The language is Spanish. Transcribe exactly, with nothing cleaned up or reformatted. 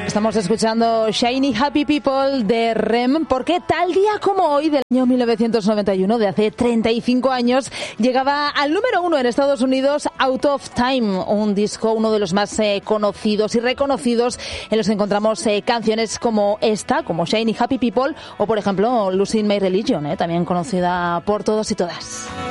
Estamos escuchando Shiny Happy People de R E M, porque tal día como hoy del año mil novecientos noventa y uno, de hace treinta y cinco años, llegaba al número uno en Estados Unidos Out of Time, un disco, uno de los más eh, conocidos y reconocidos, en los que encontramos eh, canciones como esta, como Shiny Happy People, o por ejemplo Losing My Religion, eh, también conocida por todos y todas.